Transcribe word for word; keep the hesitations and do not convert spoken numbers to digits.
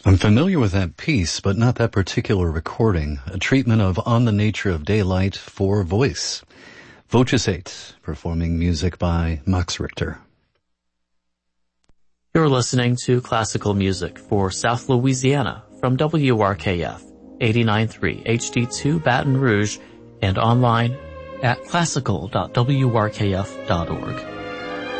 I'm familiar with that piece, but not that particular recording, a treatment of On the Nature of Daylight for voice. Voces eight, performing music by Max Richter. You're listening to classical music for South Louisiana from W R K F, eighty-nine point three H D two Baton Rouge, and online at classical dot w r k f dot org.